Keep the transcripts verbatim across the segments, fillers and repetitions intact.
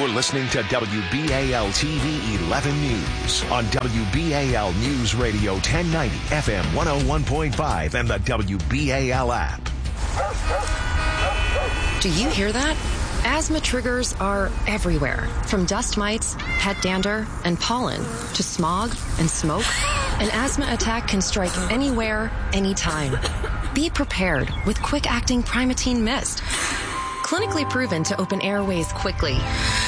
You're listening to W B A L T V eleven News on W B A L News Radio ten ninety F M one oh one point five and the W B A L app. Do you hear that? Asthma triggers are everywhere, from dust mites, pet dander, and pollen to smog and smoke. An asthma attack can strike anywhere, anytime. Be prepared with quick-acting Primatene Mist. Clinically proven to open airways quickly.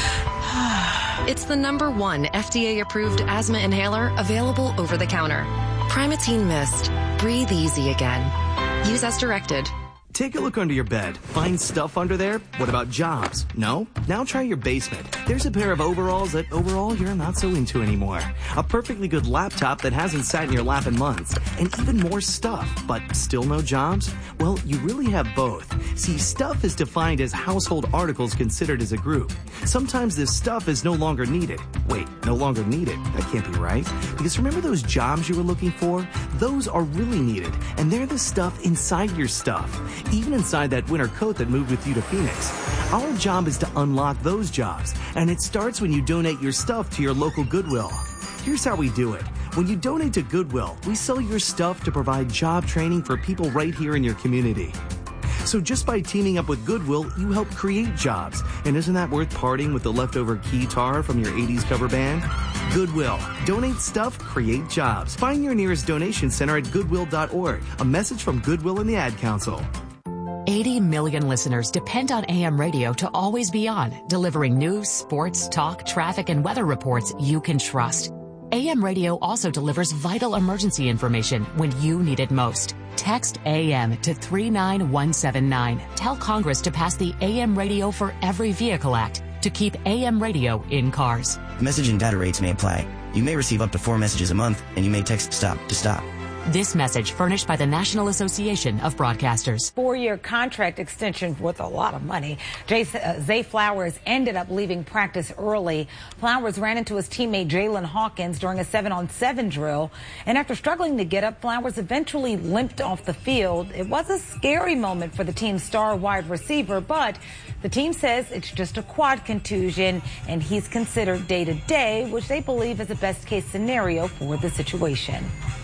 It's the number one F D A-approved asthma inhaler available over the counter. Primatene Mist. Breathe easy again. Use as directed. Take a look under your bed. Find stuff under there? What about jobs? No? Now try your basement. There's a pair of overalls that overall you're not so into anymore. A perfectly good laptop that hasn't sat in your lap in months. And even more stuff, but still no jobs? Well, you really have both. See, stuff is defined as household articles considered as a group. Sometimes this stuff is no longer needed. Wait, no longer needed? That can't be right. Because remember those jobs you were looking for? Those are really needed. And they're the stuff inside your stuff. Even inside that winter coat that moved with you to Phoenix. Our job is to unlock those jobs, and it starts when you donate your stuff to your local Goodwill. Here's how we do it. When you donate to Goodwill, we sell your stuff to provide job training for people right here in your community. So just by teaming up with Goodwill, you help create jobs. And isn't that worth parting with the leftover guitar from your eighties cover band? Goodwill. Donate stuff, create jobs. Find your nearest donation center at goodwill dot org. A message from Goodwill and the Ad Council. eighty million listeners depend on A M radio to always be on, delivering news, sports, talk, traffic, and weather reports you can trust. A M radio also delivers vital emergency information when you need it most. Text A M to three nine one seven nine. Tell Congress to pass the A M Radio for Every Vehicle Act to keep A M radio in cars. Message and data rates may apply. You may receive up to four messages a month, and you may text STOP to stop. This message furnished by the National Association of Broadcasters. Four-year contract extension worth a lot of money. Jay, uh, Zay Flowers ended up leaving practice early. Flowers ran into his teammate Jalen Hawkins during a seven-on-seven drill. And after struggling to get up, Flowers eventually limped off the field. It was a scary moment for the team's star wide receiver, but the team says it's just a quad contusion, and he's considered day-to-day, which they believe is the best-case scenario for the situation.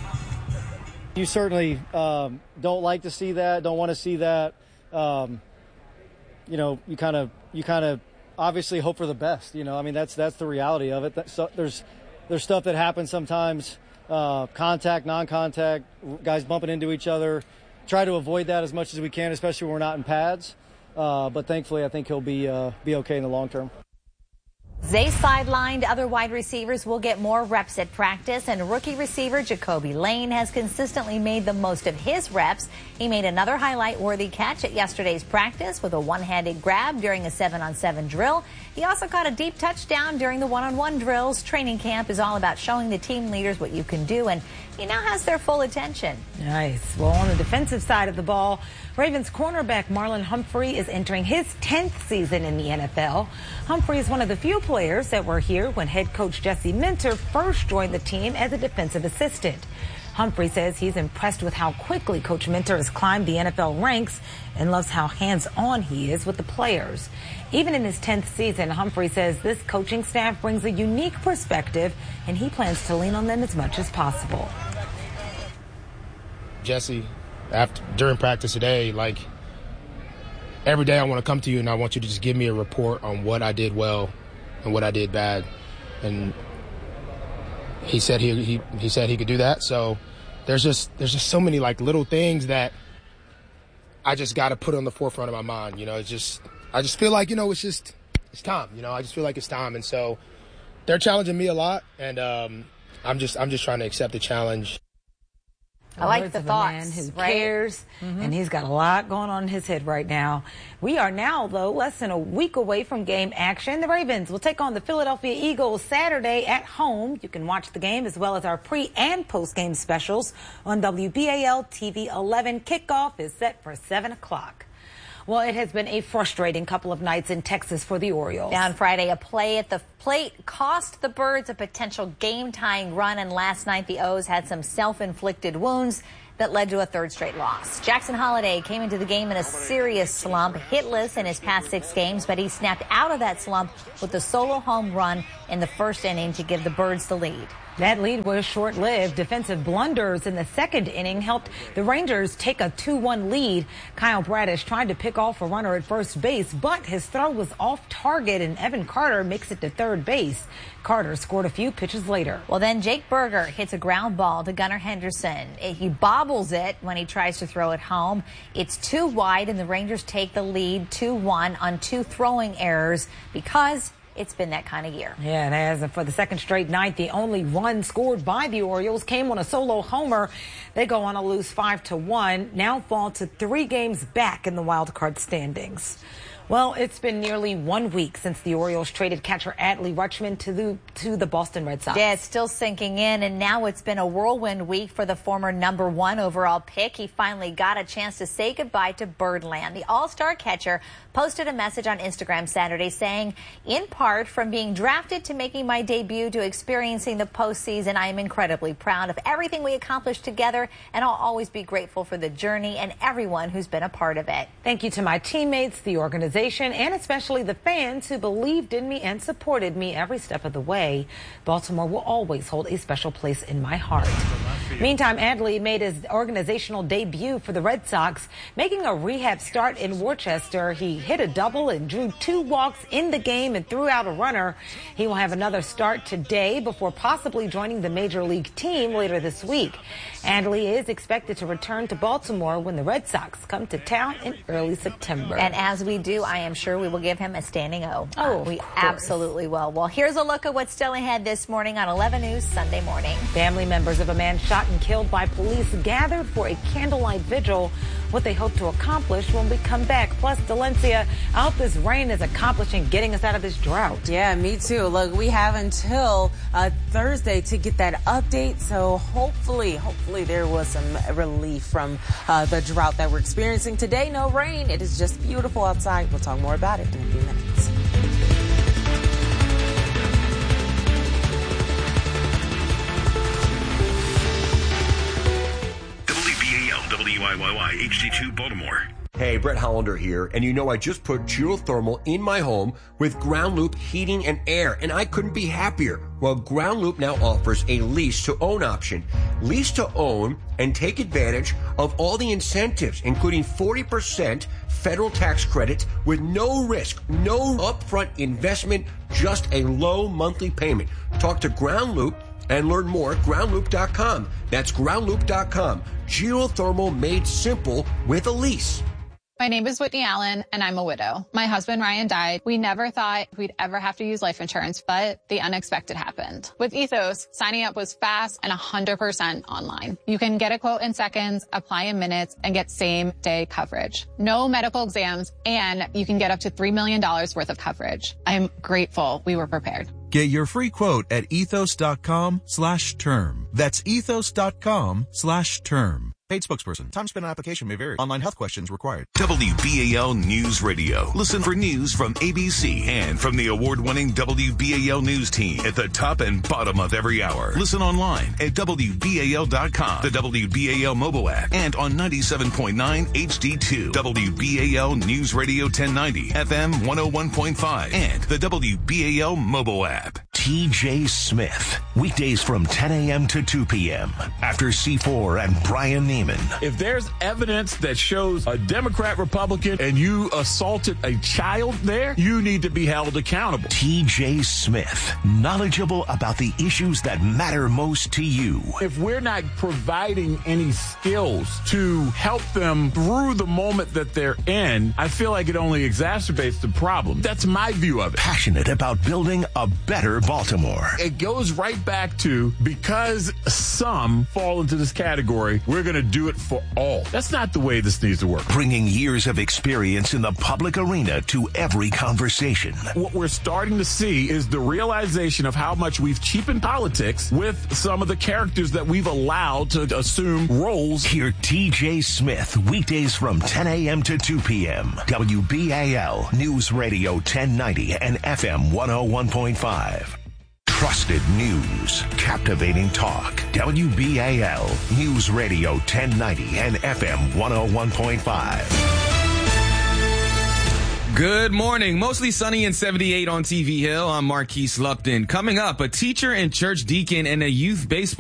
You certainly um, don't like to see that, don't want to see that. Um, you know, you kind of, you kind of obviously hope for the best. You know, I mean, that's that's the reality of it. That, so there's there's stuff that happens sometimes, uh, contact, non-contact, guys bumping into each other. Try to avoid that as much as we can, especially when we're not in pads. Uh, but thankfully, I think he'll be uh, be okay in the long term. Zay sidelined. Other wide receivers will get more reps at practice, and rookie receiver Jacoby Lane has consistently made the most of his reps. He made another highlight-worthy catch at yesterday's practice with a one-handed grab during a seven-on-seven drill. He also caught a deep touchdown during the one-on-one drills. Training camp is all about showing the team leaders what you can do, and he now has their full attention. Nice. Well, on the defensive side of the ball, Ravens cornerback Marlon Humphrey is entering his tenth season in the N F L. Humphrey is one of the few players that were here when head coach Jesse Minter first joined the team as a defensive assistant. Humphrey says he's impressed with how quickly Coach Minter has climbed the N F L ranks and loves how hands-on he is with the players. Even in his tenth season, Humphrey says this coaching staff brings a unique perspective, and he plans to lean on them as much as possible. Jesse, after during practice today, like every day I want to come to you and I want you to just give me a report on what I did well and what I did bad. And he said he he, he said he could do that. So there's just there's just so many like little things that I just got to put on the forefront of my mind. You know, it's just I just feel like, you know, it's just it's time. You know, I just feel like it's time. And so they're challenging me a lot, and um, I'm just I'm just trying to accept the challenge. I like the thoughts. Man who right? cares, mm-hmm. and he's got a lot going on in his head right now. We are now, though, less than a week away from game action. The Ravens will take on the Philadelphia Eagles Saturday at home. You can watch the game as well as our pre- and post-game specials on W B A L T V eleven. Kickoff is set for seven o'clock. Well, it has been a frustrating couple of nights in Texas for the Orioles. On Friday, a play at the plate cost the Birds a potential game-tying run, and last night the O's had some self-inflicted wounds. that led to a third straight loss. Jackson Holliday came into the game in a serious slump, hitless in his past six games, but he snapped out of that slump with a solo home run in the first inning to give the Birds the lead. That lead was short-lived. Defensive blunders in the second inning helped the Rangers take a two one lead. Kyle Bradish tried to pick off a runner at first base, but his throw was off target, and Evan Carter makes it to third base. Carter scored a few pitches later. Well, then Jake Berger hits a ground ball to Gunnar Henderson. He bobbles it when he tries to throw it home. It's too wide, and the Rangers take the lead two one on two throwing errors because it's been that kind of year. Yeah, it has. And for the second straight night, the only run scored by the Orioles came on a solo homer. They go on to lose five to one, now fall to three games back in the wild card standings. Well, it's been nearly one week since the Orioles traded catcher Adley Rutschman to the to the Boston Red Sox. Yeah, it's still sinking in, and now it's been a whirlwind week for the former number one overall pick. He finally got a chance to say goodbye to Birdland. The all-star catcher posted a message on Instagram Saturday saying, in part, from being drafted to making my debut to experiencing the postseason, I am incredibly proud of everything we accomplished together, and I'll always be grateful for the journey and everyone who's been a part of it. Thank you to my teammates, the organization, and especially the fans who believed in me and supported me every step of the way. Baltimore will always hold a special place in my heart. Meantime, Adley made his organizational debut for the Red Sox, making a rehab start in Worcester. He hit a double and drew two walks in the game and threw out a runner. He will have another start today before possibly joining the Major League team later this week. Adley is expected to return to Baltimore when the Red Sox come to town in early September. And as we do, I am sure we will give him a standing O. Oh, uh, we absolutely will. Well, here's a look at what's still ahead this morning on eleven News Sunday morning. Family members of a man shot and killed by police gathered for a candlelight vigil. What they hope to accomplish when we come back. Plus, Delencia, I hope this rain is accomplishing getting us out of this drought. Yeah, me too. Look, we have until uh, Thursday to get that update. So hopefully, hopefully there was some relief from uh, the drought that we're experiencing today. No rain. It is just beautiful outside. We'll talk more about it in a few minutes. W I Y Y H D two Baltimore. Hey, Brett Hollander here, and you know I just put geothermal in my home with Ground Loop heating and air, and I couldn't be happier. Well, Ground Loop now offers a lease-to-own option. Lease to own and take advantage of all the incentives, including forty percent federal tax credit with no risk, no upfront investment, just a low monthly payment. Talk to Ground Loop and learn more at ground loop dot com. That's ground loop dot com. Geothermal made simple with a lease. My name is Whitney Allen, and I'm a widow. My husband, Ryan, died. We never thought we'd ever have to use life insurance, but the unexpected happened. With Ethos, signing up was fast and one hundred percent online. You can get a quote in seconds, apply in minutes, and get same-day coverage. No medical exams, and you can get up to three million dollars worth of coverage. I'm grateful we were prepared. Get your free quote at ethos dot com slash term. That's ethos dot com slash term. Paid spokesperson. Time spent on application may vary. Online health questions required. W B A L News Radio. Listen for news from A B C and from the award-winning W B A L News team at the top and bottom of every hour. Listen online at W B A L dot com, the W B A L mobile app, and on ninety-seven point nine H D two. W B A L News Radio ten ninety, F M one oh one point five, and the W B A L mobile app. T J Smith. Weekdays from ten a.m. to two p.m. After C four and Brian Neiman. If there's evidence that shows a Democrat, Republican, and you assaulted a child there, you need to be held accountable. T J Smith. Knowledgeable about the issues that matter most to you. If we're not providing any skills to help them through the moment that they're in, I feel like it only exacerbates the problem. That's my view of it. Passionate about building a better Baltimore. It goes right back to, because some fall into this category, we're going to do it for all. That's not the way this needs to work. Bringing years of experience in the public arena to every conversation. What we're starting to see is the realization of how much we've cheapened politics with some of the characters that we've allowed to assume roles. Hear T J Smith weekdays from ten a.m. to two p.m. W B A L News Radio ten ninety and F M one oh one point five. Trusted news. Captivating talk. W B A L News Radio ten ninety and F M one oh one point five. Good morning. Mostly sunny and seventy-eight on T V Hill. I'm Marquise Lupton. Coming up, a teacher and church deacon and a youth baseball